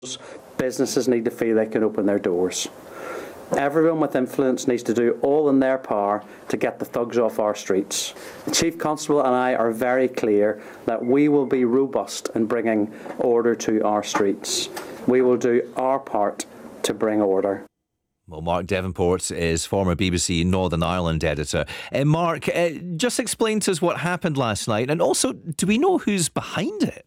Businesses need to feel they can open their doors. Everyone with influence needs to do all in their power to get the thugs off our streets. The Chief Constable and I are very clear that we will be robust in bringing order to our streets. We will do our part to bring order. Well, Mark Devonport is former BBC Northern Ireland editor. Mark, just explain to us what happened last night, and also, do we know who's behind it?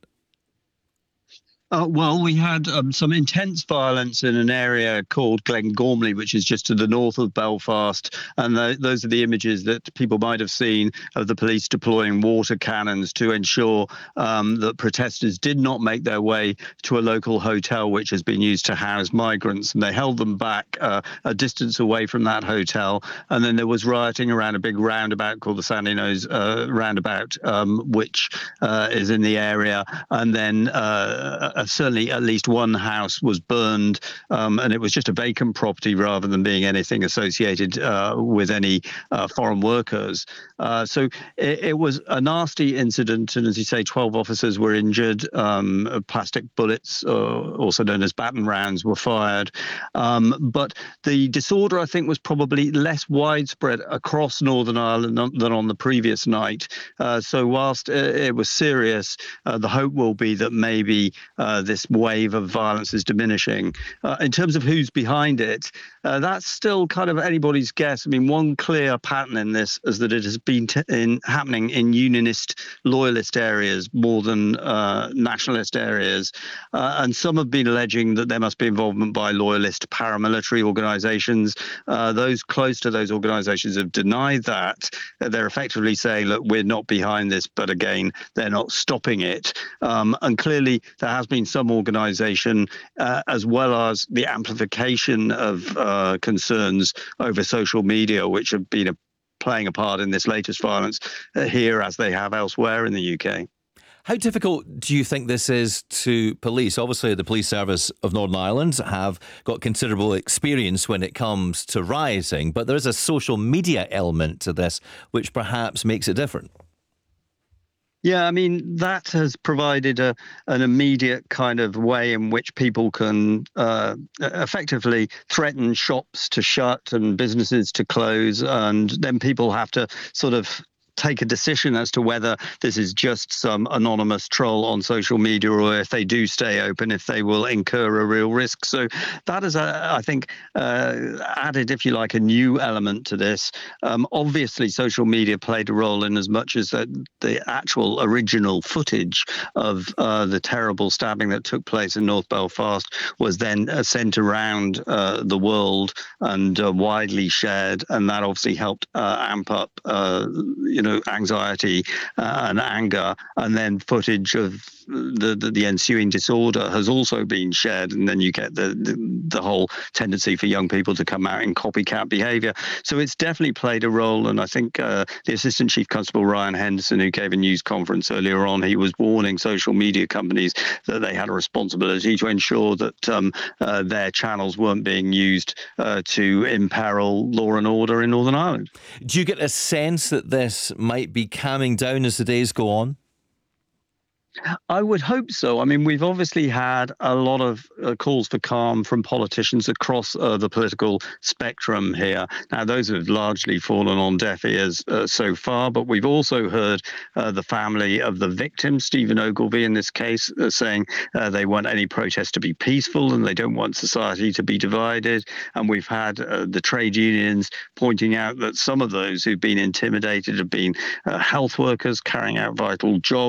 Well, we had some intense violence in an area called Glengormley, which is just to the north of Belfast. And those are the images that people might have seen of the police deploying water cannons to ensure that protesters did not make their way to a local hotel, which has been used to house migrants. And they held them back a distance away from that hotel. And then there was rioting around a big roundabout called the Sandyknows roundabout, which is in the area. And then certainly at least one house was burned, and it was just a vacant property rather than being anything associated with any foreign workers. So it was a nasty incident, and as you say, 12 officers were injured. Plastic bullets, also known as baton rounds, were fired. But the disorder, I think, was probably less widespread across Northern Ireland than on the previous night. So whilst it was serious, the hope will be that maybe this wave of violence is diminishing. In terms of who's behind it, that's still kind of anybody's guess. I mean, one clear pattern in this is that it has been happening in unionist, loyalist areas more than nationalist areas. And some have been alleging that there must be involvement by loyalist paramilitary organisations. Those close to those organisations have denied that. They're effectively saying, look, we're not behind this, but again, they're not stopping it. And clearly there has been some organisation, as well as the amplification of concerns over social media, which have been playing a part in this latest violence here, as they have elsewhere in the UK. How difficult do you think this is to police? Obviously, the police service of Northern Ireland have got considerable experience when it comes to rioting, but there is a social media element to this which perhaps makes it different. Yeah, I mean, that has provided an immediate kind of way in which people can effectively threaten shops to shut and businesses to close. And then people have to sort of take a decision as to whether this is just some anonymous troll on social media, or if they do stay open, if they will incur a real risk. So that is, I think, added, if you like, a new element to this. Obviously, social media played a role in as much as the actual original footage of the terrible stabbing that took place in North Belfast was then sent around the world and widely shared, and that obviously helped amp up anxiety and anger. And then footage of the ensuing disorder has also been shared, and then you get the whole tendency for young people to come out in copycat behaviour. So it's definitely played a role, and I think the Assistant Chief Constable Ryan Henderson, who gave a news conference earlier on, he was warning social media companies that they had a responsibility to ensure that their channels weren't being used to imperil law and order in Northern Ireland. Do you get a sense that this might be calming down as the days go on? I would hope so. I mean, we've obviously had a lot of calls for calm from politicians across the political spectrum here. Now, those have largely fallen on deaf ears so far, but we've also heard the family of the victim, Stephen Ogilvie, in this case, saying they want any protest to be peaceful and they don't want society to be divided. And we've had the trade unions pointing out that some of those who've been intimidated have been health workers carrying out vital jobs.